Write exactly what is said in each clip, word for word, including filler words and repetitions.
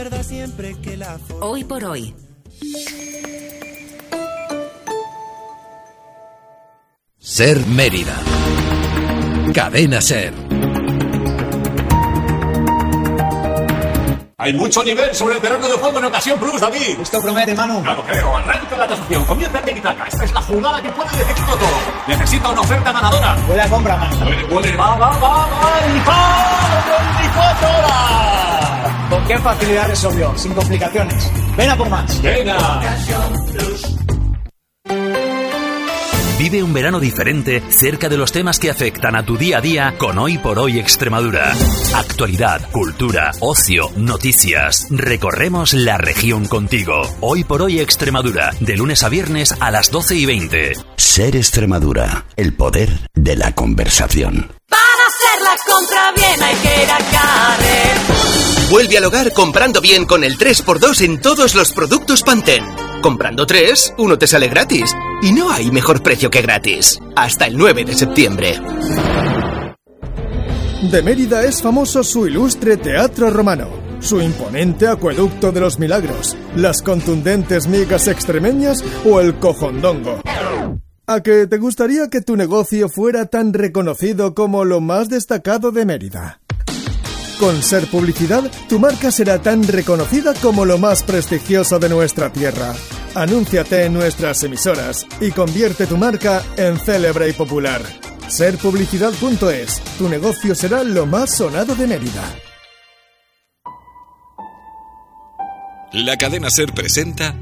Hoy por hoy. Ser Mérida. Cadena Ser. Hay mucho nivel sobre el terreno de juego en Ocasión Plus, David. Esto promete, Manu. No lo creo. Arranca la tasación. Comienza el tiki-taka. Esta es la jugada que puede decidirlo todo. Necesita una oferta ganadora. Huele a compra, Manu. Puede, puede. Va, va, va, va. ¡Y va! ¡veinticuatro horas! ¿Con qué facilidad resolvió? Sin complicaciones. Ven a por más. Venga. Ocasión Plus. Vive un verano diferente cerca de los temas que afectan a tu día a día con Hoy por Hoy Extremadura. Actualidad, cultura, ocio, noticias. Recorremos la región contigo. Hoy por Hoy Extremadura, de lunes a viernes a las doce y veinte. Ser Extremadura, el poder de la conversación. Para hacer la compra bien hay que ir a Carrefour. Vuelve al hogar comprando bien con el tres por dos en todos los productos Pantene. Comprando tres, uno te sale gratis. Y no hay mejor precio que gratis. Hasta el nueve de septiembre. De Mérida es famoso su ilustre teatro romano, su imponente acueducto de los milagros, las contundentes migas extremeñas o el cojondongo. ¿A que te gustaría que tu negocio fuera tan reconocido como lo más destacado de Mérida? Con Ser Publicidad, tu marca será tan reconocida como lo más prestigioso de nuestra tierra. Anúnciate en nuestras emisoras y convierte tu marca en célebre y popular. ser publicidad punto es. Tu negocio será lo más sonado de Mérida. La cadena Ser presenta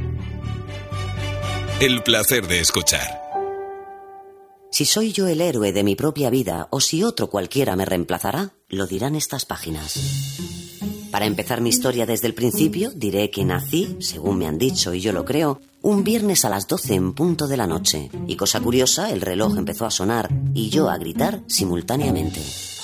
El placer de escuchar. Si soy yo el héroe de mi propia vida o si otro cualquiera me reemplazará, lo dirán estas páginas. Para empezar mi historia desde el principio, diré que nací, según me han dicho y yo lo creo, un viernes a las doce en punto de la noche. Y cosa curiosa, el reloj empezó a sonar y yo a gritar simultáneamente.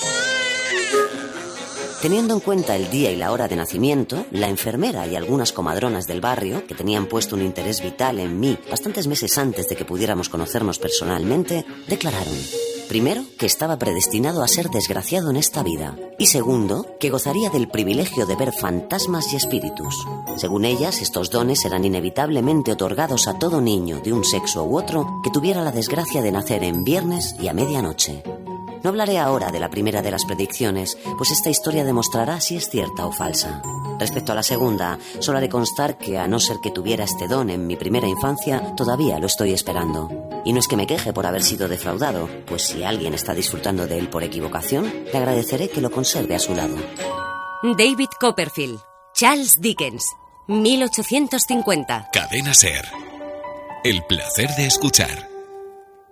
Teniendo en cuenta el día y la hora de nacimiento, la enfermera y algunas comadronas del barrio, que tenían puesto un interés vital en mí bastantes meses antes de que pudiéramos conocernos personalmente, declararon: primero, que estaba predestinado a ser desgraciado en esta vida, y segundo, que gozaría del privilegio de ver fantasmas y espíritus. Según ellas, estos dones eran inevitablemente otorgados a todo niño de un sexo u otro que tuviera la desgracia de nacer en viernes y a medianoche. No hablaré ahora de la primera de las predicciones, pues esta historia demostrará si es cierta o falsa. Respecto a la segunda, solo haré constar que, a no ser que tuviera este don en mi primera infancia, todavía lo estoy esperando. Y no es que me queje por haber sido defraudado, pues si alguien está disfrutando de él por equivocación, le agradeceré que lo conserve a su lado. David Copperfield, Charles Dickens, mil ochocientos cincuenta. Cadena Ser. El placer de escuchar.